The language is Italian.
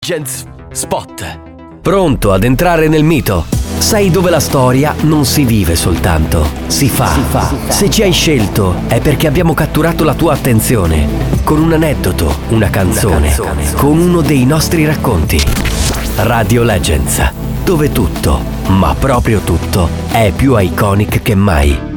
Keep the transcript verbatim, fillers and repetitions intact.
Legends Spot. Pronto ad entrare nel mito? Sai dove la storia non si vive soltanto, si fa. Si fa. Se ci hai scelto è perché abbiamo catturato la tua attenzione con un aneddoto, una canzone, una canzone. Con uno dei nostri racconti. Radio Legends, dove tutto, ma proprio tutto, è più iconic che mai.